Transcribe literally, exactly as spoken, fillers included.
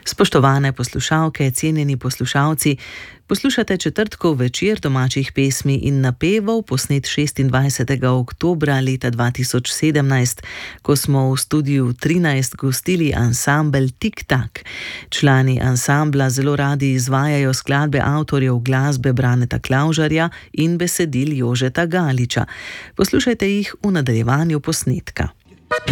Spoštovane poslušalke, cenjeni poslušalci, poslušate četrtkov večer domačih pesmi in napevov, posnet šestindvajsetega oktobra leta dva tisoč sedemnajst, ko smo v studiu trinajst gostili ansambel Tik Tak. Člani ansambla zelo radi izvajajo skladbe avtorjev glasbe Braneta Klavžarja in besedil Jožeta Galiča. Poslušajte jih v nadaljevanju posnetka.